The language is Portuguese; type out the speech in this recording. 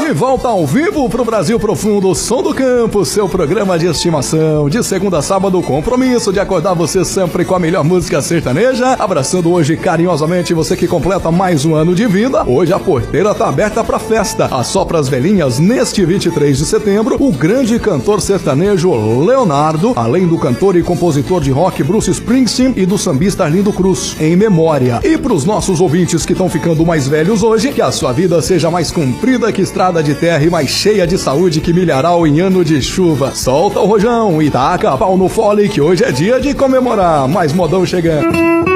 De volta ao vivo pro Brasil Profundo, Som do Campo, seu programa de estimação. De segunda a sábado, compromisso de acordar você sempre com a melhor música sertaneja. Abraçando hoje carinhosamente você que completa mais um ano de vida. Hoje a porteira tá aberta pra festa. Assopra as velhinhas neste 23 de setembro. O grande cantor sertanejo Leonardo, além do cantor e compositor de rock Bruce Springsteen e do sambista Arlindo Cruz, em memória. E pros nossos ouvintes que estão ficando mais velhos hoje, que a sua vida seja mais comprida que estrada de terra e mais cheia de saúde que milharal em ano de chuva. Solta o rojão e taca pau no fole que hoje é dia de comemorar. Mais modão chegando.